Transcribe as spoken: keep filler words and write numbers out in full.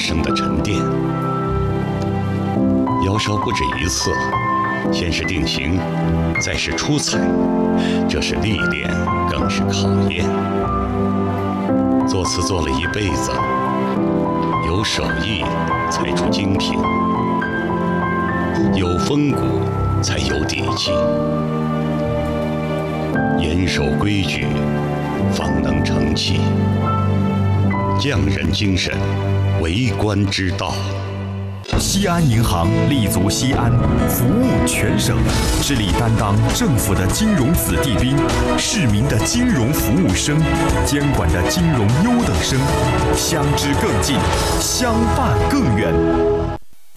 生的沉淀。窑烧不止一次，先是定型，再是出彩，这是历练，更是考验。做瓷做了一辈子，有手艺才出精品，有风骨才有底气，严守规矩，方能成器。匠人精神，为官之道。 西安银行立足西安，服务全省，致力担当政府的金融子弟兵、市民的金融服务生、监管的金融优等生，相知更近，相伴更远。